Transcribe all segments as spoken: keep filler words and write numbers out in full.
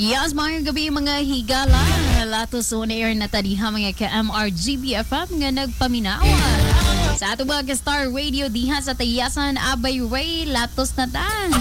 Yes, mga gabi mga higala. Latos on air na tadiha mga ka-M R G B F M nga nagpaminawan. Sa ato ba ka Star Radio diha sa Tayasan Abay Ray Latos na tan.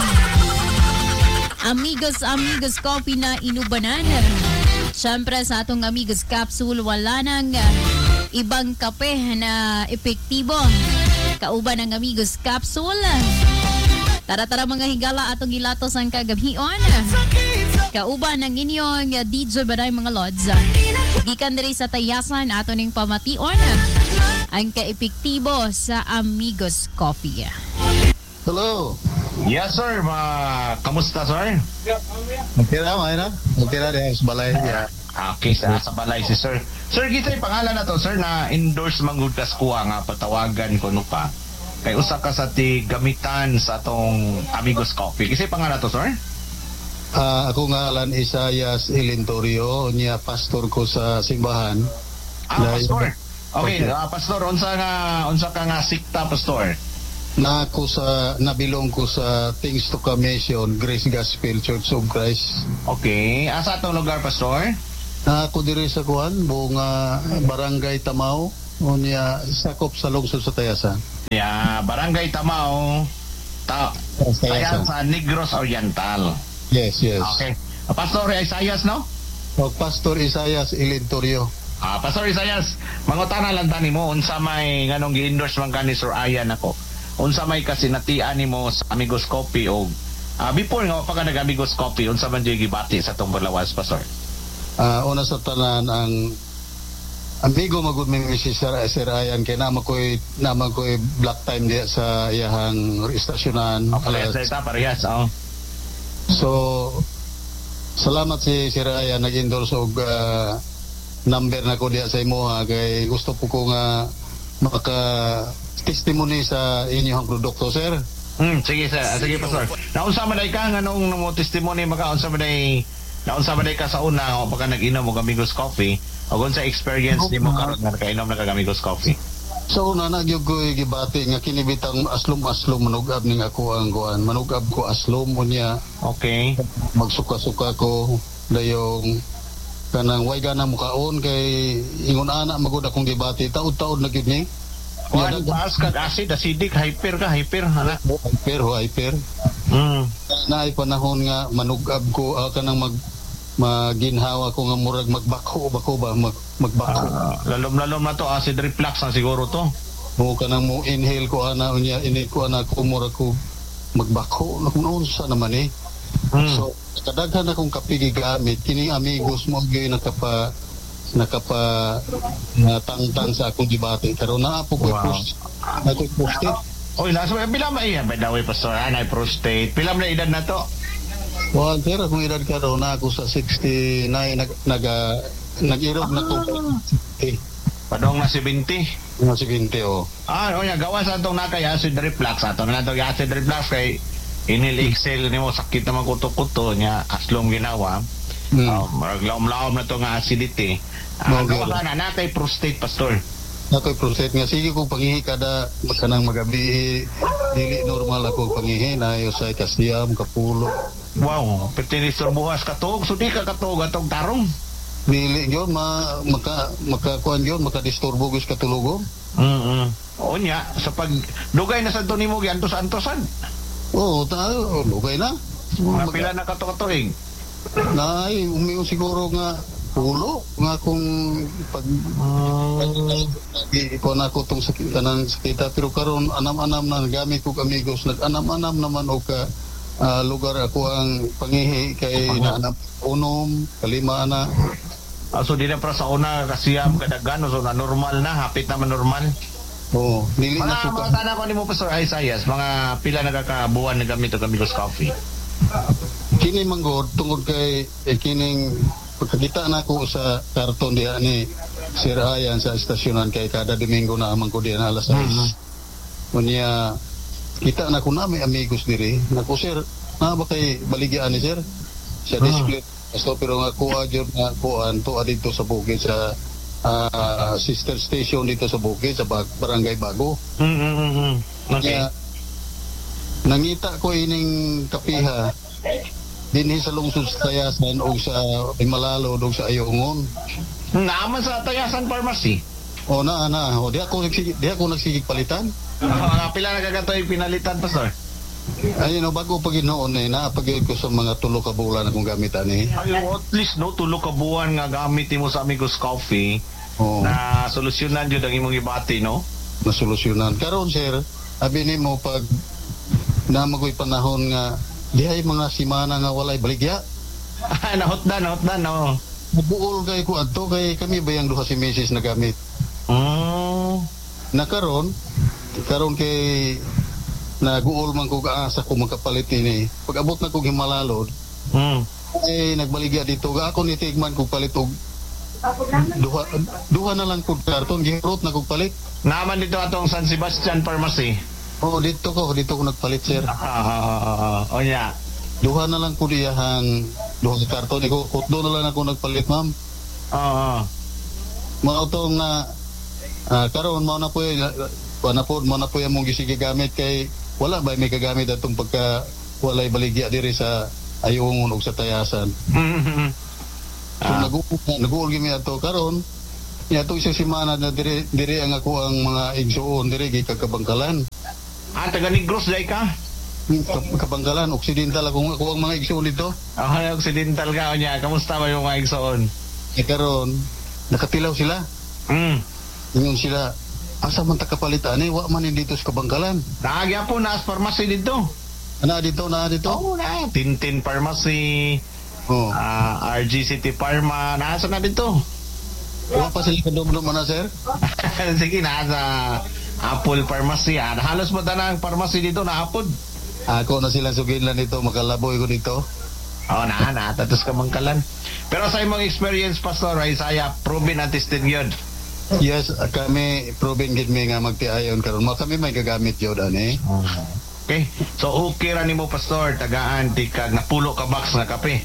Amigos, amigos, coffee na inubanan. Siyempre sa atong amigos capsule wala nang ibang kape na epektibo. Kauban ng amigos capsule. Tara-tara mga higala atong ilatos ang kagabion. Kauban ng inyong D J Baday mga lods. Gikan diri sa Tayasan ato ning pamation ang kaepektibo sa Amigos Coffee. Hello. Yes sir, ma kamusta sir? Okay na, may na. Okay na din sa balay. Yeah. Okay, sa, sa balay si sir. Sir, kita yung pangalan na to sir na endorse manggod kas kuha nga patawagan ko no pa. Kay usa ka sa ti gamitan sa atong Amigos Coffee. Kasi pangalan to sir? Uh, ako nga alan Isayas Ilintorio, niya pastor ko sa simbahan. Ah, Dahil, pastor. Okay, uh, pastor, unsa nga unsa ka nga sikta pastor? Na ako sa nabilong ko sa Things to Come Mission, Grace Gospel Church of Christ. Okay, asa atong lugar pastor? Na ako diri sa kuan, buong uh, Barangay Tamao, o niya sakop sa lungsod sa Tayasan. Yeah, Barangay Tamao, ta Tayasan sa Negros Oriental. Yes, yes. Okay. Uh, pastor Isayas, no? O Pastor Isayas Ilintorio. Ah, Pastor Isayas, mangutana lang tani mo unsa may nganong gi-endorse man kani Sir Ayan ako. Unsa may kasinatian nimo sa Amigos Coffee o ah, before nga pa ka nag-Amigos Coffee, unsa man jud gibati sa tong Balawas, Pastor? Uh, una sa tanan ang amigo magud mi si Sir, Sir Ayan kay nama ko'y nama ko'y black time diya sa iyahang istasyonan. Okay, sa ita parehas, oh. So salamat si Sir Ayan nag-endorse og uh, number na ko diya sa imuha kay gusto po ko nga maka testimony sa inyong produkto, sir. Hmm, sige sir, ah, sige Pastor. Naunsa man day ka nganong mo testimony maka unsa man day naunsa man day ka sa una o pagka nag-inom og Amigos Coffee o unsa experience nimo karon nga kainom nag Amigos Coffee? So na nagyog ko gibati nga kinibitang aslom-aslom manugab ning ako ang kuan. Manugab ko aslom unya. Okay. Magsuka-suka ko dayong kanang way ganang mukaon kay ingon ana magud akong gibati taud-taud na gyud ni. Kuan paas ka acid, acidic, hyper ka, hyper hala. Hyper ho, hyper. Mm. Naay panahon nga manugab ko uh, kanang mag maginhawa ko nga murag magbako bako ba mag, magbako. Uh, lalom-lalom na to acid reflux na siguro to. Mo kanang mo inhale ko ana unya ini ko ana ko murag ko magbako na kung unsa naman eh. Mm. So kadaghan akong kapigi gamit kining Amigos mo gyud nakapa nakapa na tangtang sa akong debate karon naa po ko Wow. post ako posted. Oy, nasa pila ba iya by the way Pastor, anay prostate. Pila na edad na to? Well, pero kung edad karon na ako sa sixty-nine nag naga nag-irog na ko. Eh, Padong na seventy. mga seventy oh. Ah, o nga, gawas atong nakay acid reflux. Ato na itong acid reflux kay inhale exhale nimo sakit naman kuto-kuto niya aslong ginawa. Hmm. Uh, maraglaom-laom na to nga acidity. Uh, Okay. gawa na nakay prostate, Pastor. Ako'y prostate nga sige kung pangihi kada kanang magabi dili normal ako pangihi na yo sa kasiyam kapulo. Wow, petinistor bukas katog. So di ka katog atong tarong. Dili yun ma maka makakuan yun makadisturbo gis katulogom. Mm-hmm. O niya, sa pag dugay na sa to nimo giantos-antosan. Oo, tayo lugay na. Mga pila na kato-katuig. Nay, umiyo siguro nga pulo nga kung pag ko na ko tong sakit kanang sakita pero karon anam-anam na gamit ko Amigos nag-anam-anam naman og ka uh, lugar ako ang pangihi kay naanap unom kalima na. Ah, so di na para sa una kasiyam kadagano so na normal na, hapit naman normal. Oo, dili na Mga suka. mga tanan ko nimo Pastor Isaias, mga pila nagakabuan na gamit og Amigos Coffee. Kini manggod tungod kay eh, kining pagkakita na ko sa karton diha ni Sir Ayan sa estasyonan kay kada Domingo na amang ko diha alas sais. Mhm. Unya kita na ko na may Amigos diri. Nako sir, na ba kay baligyan ni sir? Sa display. So pero nga ko adyo na ko anto adito sa bukid sa uh, sister station dito sa bukid sa Barangay Bago. Mm-hmm. Okay. Kaya, nangita ko ining kapiha dinhi sa lungsod sa Tayasan o sa Imalalo o sa Ayungon. Naman sa Tayasan Pharmacy. O na, na. O, di ako, nagsigi- di ako nagsigig palitan. Uh, pila na kagatoy pinalitan, Pastor? Ayun, no, bago pag noon eh, naapagayod ko sa mga tulo ka bulan akong gamitan eh. Ay, at least no, tulo ka buwan nga gamit mo sa Amigos Coffee Oo. na solusyonan yun ang imong ibati, no? Nasolusyonan. Karon sir, abi ni mo pag namagoy panahon nga di ay mga simana nga walay baligya. Nahotdan, nahotdan, no? Nabuol kay ko adto kay kami bayang duha si Missus na gamit. Oh. Na karon, karon kay naguol man ko kaasa ko magkapalit ini. Pag abot na ko himalalod, Mm. ay nagbaligya dito ga ako ni tigman ko palit og duha duha na lang ko karton gihurot na ko palit. Naman dito atong San Sebastian Pharmacy. Oh, dito ko, dito ko nagpalit sir. Ah, uh, o nya. Duha na lang ko diyahang duha ka karton iko kutdo na lang ako nagpalit ma'am. Oo. Mga utong na ah, karon mo na po na po mo na po yung mong gisige gamit kay wala ba may kagamit atong pagka walay baligya diri sa Ayungon ug sa Tayasan. Mm-hmm. So Ah. nag-uul nag-uul gimi ato karon ya to isang semana na diri diri ang ako ang mga igsuon diri gi kagkabangkalan. Ah, taga Negros dai ka? Kab- Kabangkalan oksidental ako ako ang mga igsuon dito. Ah, occidental ka o nya. Kamusta ba yung mga igsoon? E karon nakatilaw sila. Mm. Ingon sila asa man ta kapalitan eh wa man ni dito sa Kabangkalan. Naagya po na pharmacy dito. Ana dito na dito. Oo na. Tintin Pharmacy, Oh. ah, R G City Pharma, nasa na dito. Wa pa sila kadumdum na sir. Sige, nasa Apple Pharmacy. Ah, halos mo tanang pharmacy dito na Apple. Ako na silang suginlan dito, makalaboy ko dito. Oo na, na. Tatos ka mangkalan. Pero sa imong experience, Pastor Isaiah, proven and tested yun. Yes, ah, kami proven gid mi nga magtiayon karon. Mo kami may gagamit yun ani. Okay. So, okay ra nimo Pastor, tagaan, di kag napulo ka box nga kape.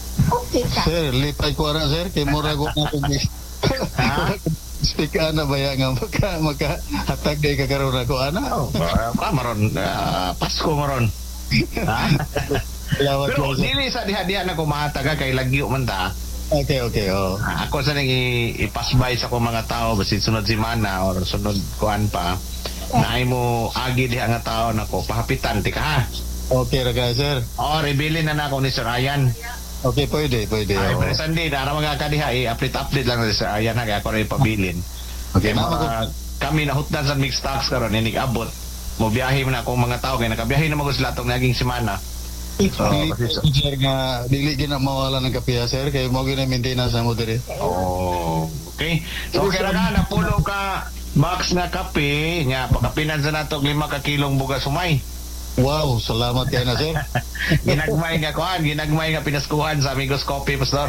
Sir, lipay ko ra sir kay mura ko na kung Ha? speak ana ba ya nga maka maka hatag kay kakaron ako ana. Oh, ka maron, ah, Pasko maron. Ha? Lawat Pero ko, sir. dili sa diha-diha na ko mahataga kay lagyo man ta. Okay, okay, oh. Ah, ako sa nang i- ipasbay sa ko mga tao basin sunod semana or sunod kuan pa. Naay mo agi diha nga tao nako pahapitan ti ka ha. Okay ra kay sir. Oh, rebili na na ako ni Sir Ayan. Okay, pwede, pwede. Ay, oh. pero Sunday na mga kadiha i-update update lang ni Sir Ayan ha kaya ako rin pabilin. Okay, Kaya mama ko. mga, kami nahutdan sa mixed stocks karon inig abot. Mo biyahe na akong mga tao kay nakabiyahe na magos latong naging semana. Oh, sir nga dili gina mawala ng kapiya sir kay mo gina maintenance sa mo diri. Oh, okay. So kaya ka na pulo ka box nga kape nya pagkapinan sa nato lima ka kilong bugas sumay. Wow, salamat kay na sir. Ginagmay nga kuan, ginagmay nga pinaskuhan sa Amigos Coffee, Pastor.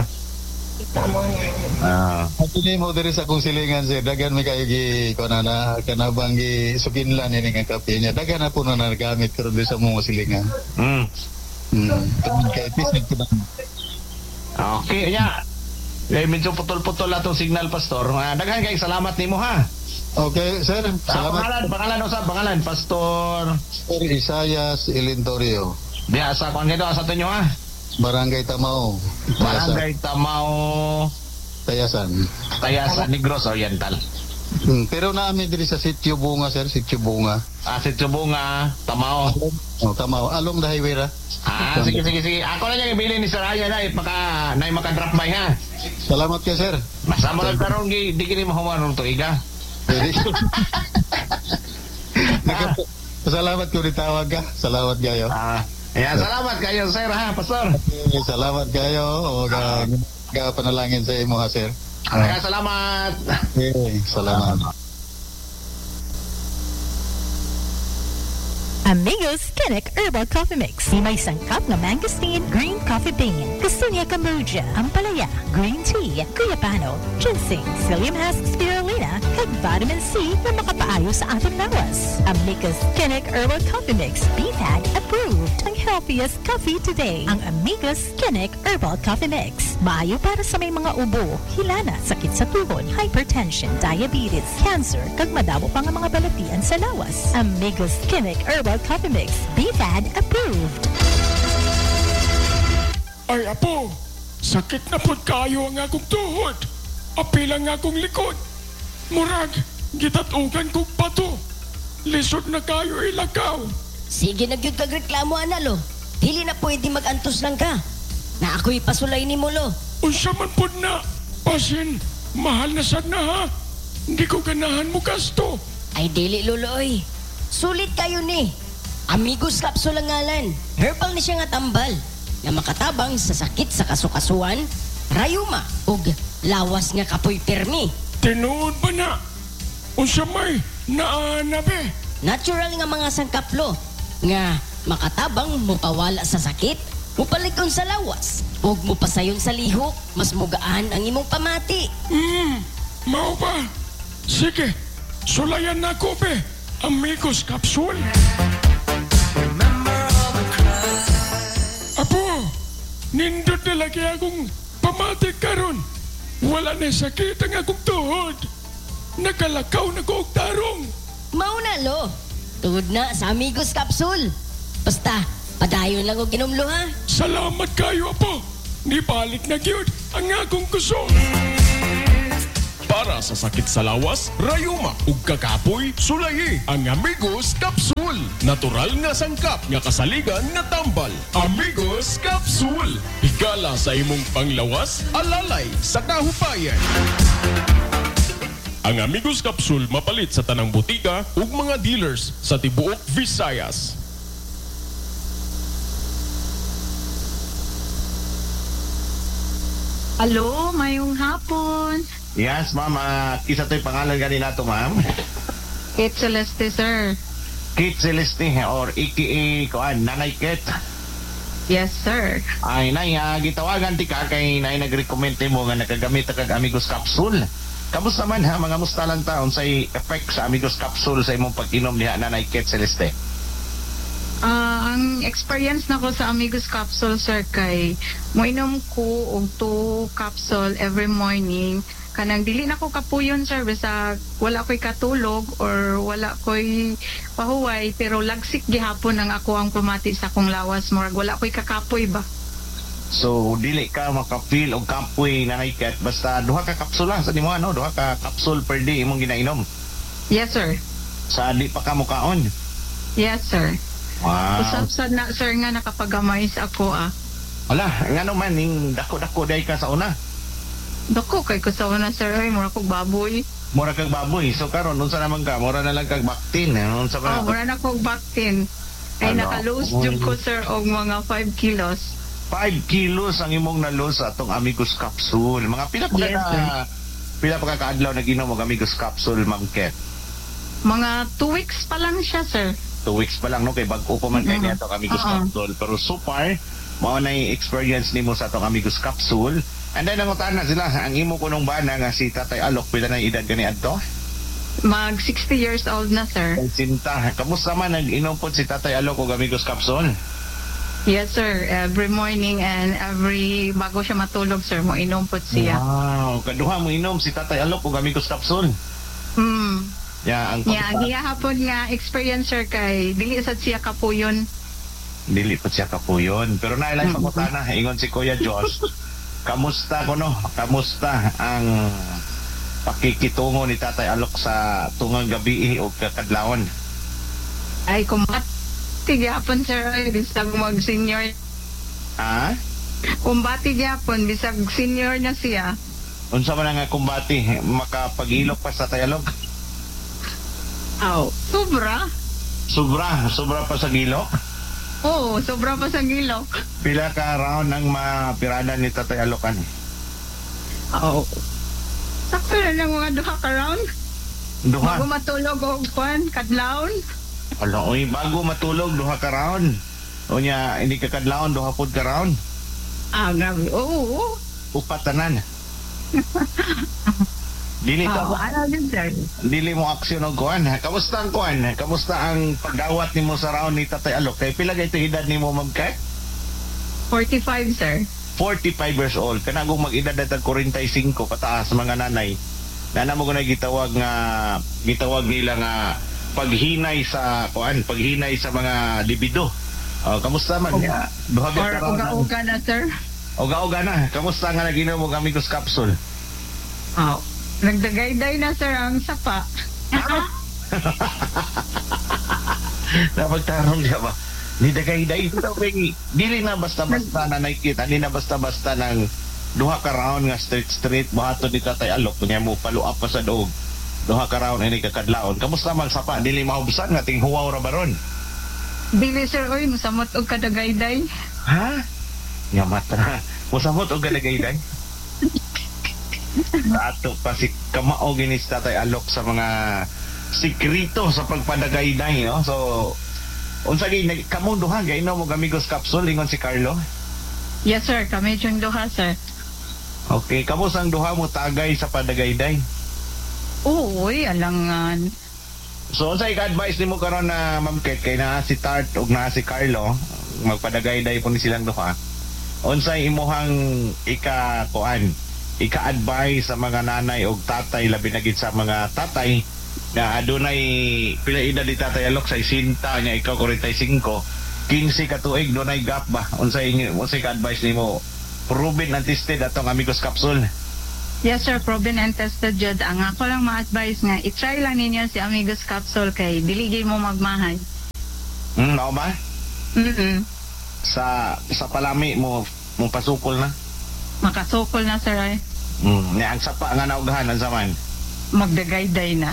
Ah. Ako ni mo diri sa akong silingan sir, dagan mi kayo gi kuno na kanabang gi sukinlan ini nga kape niya. Dagan na po na nagamit karon diri sa mga silingan. Mm. Hmm. Tungod kay tis nagtubang. Okay, nya. Eh, medyo putol-putol atong signal, Pastor. Ah, daghan kay salamat nimo ha. Okay, sir. Sa Salamat. pangalan, pangalan usab, pangalan Pastor. Sir Isayas Ilintorio, Diha sa kuan gito sa tunyo ha. Barangay Tamao, Tayasan. Barangay Tamao, Tayasan. Tayasan, Negros Oriental. Hmm. Pero naami diri sa Sitio Bunga, sir, Sitio Bunga. Ah, si Tubunga, Tamao. Oh, Tamao. Along the highway ra. Ah, sige, sige, sige. Ako na yung ibili ni Sir Ayan na, maka, na maka-drop by ha. Salamat kay sir. Masama lang karon gi, di kini mahuman ng tuiga. Pwede. Nagka- Salamat ko tawag ka. Salamat kayo. Ah, ayan, salamat kayo, Sir ha, Pastor. Okay, salamat kayo. O ga, ga panalangin sa imo ha, sir. Kaya salamat. Okay, salamat. Amigos Kinnick Herbal Coffee Mix. Di may sangkap na mangosteen, green coffee bean, Castunia Cambogia, Ampalaya, green tea, guyapano, ginseng, psyllium husk spirulina, kag vitamin C na makapaayo sa atong lawas. Amigos Kinnick Herbal Coffee Mix. B F A D approved. Ang healthiest coffee today. Ang Amigos Kinnick Herbal Coffee Mix. Maayo para sa may mga ubo, hilana, sakit sa tuhod, hypertension, diabetes, cancer, kag madamo pa nga mga balatian sa lawas. Amigos Kinnick Herbal Coffee Mix. B F A D approved. Ay apo, sakit na pud kayo ang akong tuhod. Apila nga akong likod. Murag, gitatugan kong pato. Lisod na kayo ilakaw. Sige na gyud kag reklamo analo. Dili na pwede magantos lang ka. Na ako'y pasulay ni mo lo. Unsa man pud na, pasin, mahal na sad na ha. Hindi ko ganahan mo gasto. Ay dili luloy. Sulit kayo ni. Amigos Capsule ang ngalan. Herbal ni siya nga tambal. Na makatabang sa sakit sa kasukasuan, rayuma, ug lawas nga kapoy permi. Tinuod ba na? Unsa may naanabe? Natural nga mga sangkaplo. Nga makatabang mupawala sa sakit, mupalikon sa lawas, ug mupasayon sa lihok, mas mugaan ang imong pamati. Hmm, mao ba? Sige, sulayan na ko be. Amigos Capsule. Apo, nindot na lagi akong pamati karon. Wala na sakit ang akong tuhod. Nakalakaw na ko og tarong. Mauna lo. Tungod na sa Amigos Capsule. Basta, padayon lang og ginomlo ha. Salamat kayo, Apo. Nibalik na gyud ang akong kusog. Para sa sakit sa lawas, rayuma ug kakapoy, sulayi ang Amigos Capsule. Natural nga sangkap nga kasaligan nga tambal. Amigos Capsule. Higala sa imong panglawas, alalay sa kahupayan. Ang Amigos Capsule mapalit sa tanang butika ug mga dealers sa tibuok Visayas. Hello, mayong hapon. Yes, ma'am. Uh, kisa to'y pangalan gani nato, ma'am. Kate Celeste, sir. Kate Celeste or A K A kuan Nanay Kate. Yes, sir. Ay, nay, uh, gitawagan ti ka kay nay nag-recommend mo nga nakagamit kag Amigos Capsule. Kamusta man ha, mga musta lang taon sa effect sa Amigos Capsule sa imong pag-inom niya, Nanay Kate Celeste? Ah, ang experience na ko sa Amigos Capsule, sir, kay moinom ko og two capsule every morning. Kanang dili na ko kapuyon, sir, basta wala ko'y katulog or wala ko'y pahuway, pero lagsik gihapon ang ako ang pamati sa akong lawas. Murag wala ko'y kakapoy ba? So, dili ka makapil o kapoy, Nanay Kate, basta duha ka kapsula sa nimo, ano? Duha ka capsule per day imong ginainom. Yes, sir. Sa di pa ka mukaon. Yes, sir. Wow. Usap na, sir, nga nakapagamay sa ako, ah. Wala, nga naman, ning dako-dako day ka sa una. Dako kay ko sa una, sir, ay mura kog baboy. Mura kag baboy. So karon unsa naman ka? Mura na lang kag baktin. Unsa ba? Oh, mura na kog baktin. Ay Ano? naka-lose jud ko, sir, og mga five kilos. five kilos ang imong na-lose sa atong Amigos Capsule. Mga pila pa ka Yes, na, pila pa ka kaadlaw nag-inom og Amigos Capsule, Ma'am Ket? Mga two weeks pa lang siya, sir. Two weeks pa lang, no? Kay bago pa man kay Mhm. niya atong Amigos Oo. Capsule. Pero so far, mao na yung experience nimo sa atong Amigos Capsule. And then, nangutan na sila, ang imo kunong bana nga si Tatay Alok, pila na yung edad gani adto? Mag sixty years old na, sir. Ang sinta, kamusta man nag-inom po si Tatay Alok og Amigos Capsule? Yes, sir. Every morning and every bago siya matulog, sir, mo inom po siya. Wow, kaduha mo inom si Tatay Alok og Amigos Capsule. Hmm. Ya, ang Yeah, gihapon nga experience, sir, kay dili sad siya kapuyon. dili pa siya kapuyon. Pero nailay Mm-hmm. pangutana, ingon si Kuya Josh, kamusta ko no? Kamusta ang pakikitungo ni Tatay Alok sa tungang gabi o kakadlawon? Ay, kumbat. Gihapon, sir, ay bisag mag-senior. Ha? Kumbati gihapon, bisag senior na siya. Unsa man nga kumbati, makapag-ilok pa sa Tatay Alok? Aw. Sobra? Sobra, sobra pa sa gilok. Oo, sobra pa sa gilok. Pila ka round ang mapirada ni Tatay Alokan? Oo. Sakto na lang mga duha ka round. Duha. Bago matulog o kwan, kadlawon. Ala, oy, bago matulog, duha ka round. O niya, hindi ka kadlawon, duha pod ka round. Ah, grabe. Oo. Upat tanan. Dili Ah, ka, ano din, sir? dili mo aksyon og kuan. Kamusta ang kuan? Kamusta ang pagdawat nimo sa round ni Tatay Alok? Kay pila gayto edad nimo, Ma'am Kat? forty-five, sir. forty-five years old. Kanagong mag-edad at forty-five pataas mga nanay. Nana mo ko na gitawag nga gitawag nila nga paghinay sa kuan, paghinay sa mga libido. Oh, kamusta man? Uga. Ya, duha Or ka round. uga-uga na, sir. Oga-oga na. Kamusta nga naginom mo Amigos Capsule? Oh, nagdagayday na sir ang sapa. Napagtarong diya ba? Ni dagay-day ito bengi. Dili na basta-basta na nakikita, di na basta-basta ng duha ka round nga street street buhaton ni Tatay Alok kunya mo paluap pa sa doog. Duha ka round ini kakadlaon. Kamusta man sapa? Dili maubsan nga ting huwaw ra baron. Dili sir oy musamot og kadagayday. Ha? Yamat na. Musamot og kadagayday. Ato pa si kamao ginis Tatay Alok sa mga sikrito sa pagpadagayday, no? So unsa gi kamo duha gainom mo Amigos Capsule ingon si Carlo? Yes sir, kami yung duha sir. Okay, kamo sang duha mo tagay sa padagayday? Uy, alangan. So unsa i-advise nimo karon na Ma'am Kate kay naa si Tart ug naa si Carlo magpadagayday po ni silang duha? Unsa imuhang ika kuan? Ika-advise sa mga nanay ug tatay labi na gid sa mga tatay na adunay pila edad ni Tatay Alok sa isinta niya ikaw forty-five quince ka tuig dunay gap ba unsay unsay ka advice nimo proven and tested atong Amigos Capsule? Yes sir, proven and tested jud. Ang ako lang ma-advise nga i-try lang ninyo si Amigos Capsule kay dili gyud mo magmahay. Hmm, mao ba? Mm. Sa sa palami mo mo pasukol na? Makasukol na sir ay. Hmm, ni ang sapa nga naugahan ang zaman. Magdagayday na.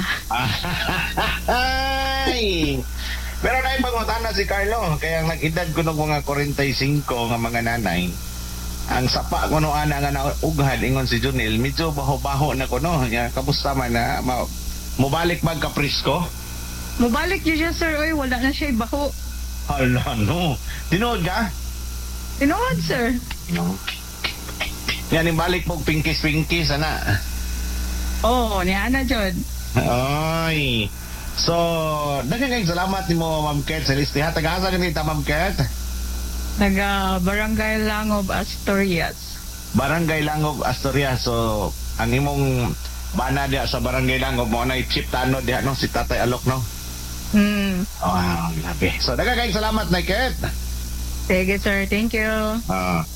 Ay! Pero na ipangutan na si Carlo, kaya nag-edad ko ng mga forty-five nga mga nanay, ang sapa ko no ana nga naughan ingon si Junel, medyo baho-baho na ko no. Ya, kamusta man na? Ma- mubalik mag kaprisko? Mubalik yun siya sir, oy, wala na siya baho. Hala no. Tinood ka? Tinood sir. No. Yan yung balik mo pinkis-pinkis ana. Oo, oh, niya na jud. Ay. So, daghang kayong salamat nimo Ma'am Kate sa listiha. Taga-asa ganita Ma'am Kate? Taga Barangay Langob, Asturias. Barangay Langob, Asturias. So, ang imong bana diha sa Barangay Langob mo na chip tano diha no si Tatay Alok no. Hmm. Oh, grabe. So, daghang kayong salamat na Kate. Sige sir, thank you. Ah.